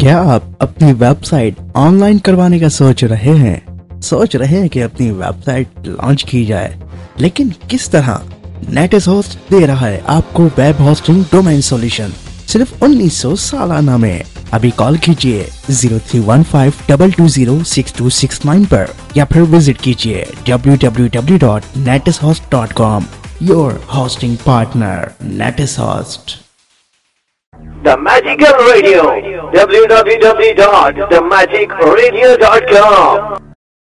क्या आप अपनी वेबसाइट ऑनलाइन करवाने का सोच रहे हैं कि अपनी वेबसाइट लॉन्च की जाए, लेकिन किस तरह? नेटिस होस्ट दे रहा है आपको वेब होस्टिंग डोमेन सॉल्यूशन सिर्फ 1900 सालाना में। अभी कॉल कीजिए 0315220629 पर या फिर विजिट कीजिए www.netishost.com। Your hosting partner नेटिस host. The Magical Radio, www.themagicradio.com।